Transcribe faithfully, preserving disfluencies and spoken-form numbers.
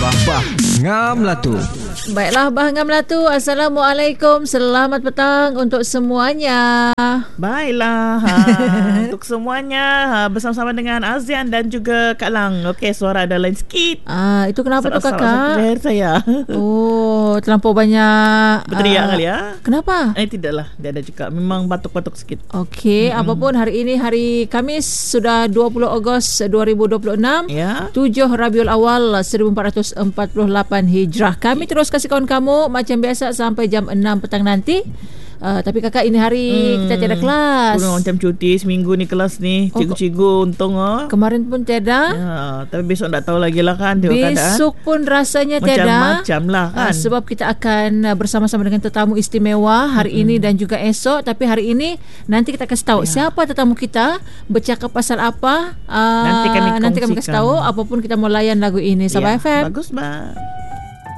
Bah Ngam Latu. Baiklah Bah Ngam Latu, Assalamualaikum, selamat petang untuk semuanya. Baiklah ha, untuk semuanya ha, bersama-sama dengan Azian dan juga Kak Lang. Okey, suara ada lain sikit. Ah, itu kenapa tu kakak? Leher saya. Oh, terlampau banyak Berteriak uh, kali ya. Kenapa? Eh tidaklah, dia ada juga memang batuk-batuk sikit. Okey, mm-hmm. apapun hari ini hari Khamis sudah dua puluh Ogos dua ribu dua puluh enam. Ya. tujuh Rabiul Awal seribu empat ratus empat puluh lapan Hijrah. Kami terus kasih kawan kamu macam biasa sampai jam enam petang nanti. Uh, tapi kakak ini hari hmm, kita tiada kelas. Kurang macam cuti seminggu ni kelas ni. Cikgu-cikgu oh, untung oh. Kemarin pun tiada. Ya, tapi besok tak tahu lagi lah kan. Besok pun rasanya tiada. Macam-macam lah kan. Uh, sebab kita akan uh, bersama-sama dengan tetamu istimewa hari hmm. ini dan juga esok. Tapi hari ini nanti kita kasih tahu ya. siapa tetamu kita, bercakap pasal apa. Uh, nanti kami nanti kami kasih tahu. Apapun kita mau layan lagu ini. Sabah ya, F M. Bagus, Mbak.